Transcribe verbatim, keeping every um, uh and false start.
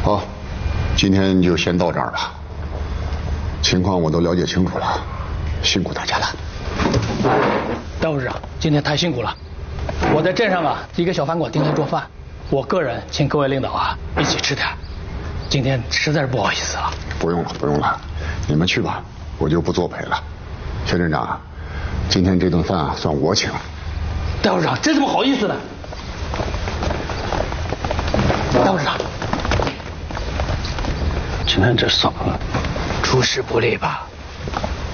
好，今天就先到这儿吧。情况我都了解清楚了，辛苦大家了。 戴副市长，今天太辛苦了。我在镇上啊一个小饭馆盯天做饭，我个人请各位领导啊一起吃点。今天实在是不好意思了。 不用了，不用了，你们去吧，我就不作陪了。肖镇长，今天这顿饭啊算我请。 戴副市长，这怎么好意思呢？戴副市长， 今天这嗓子， 出师不利吧？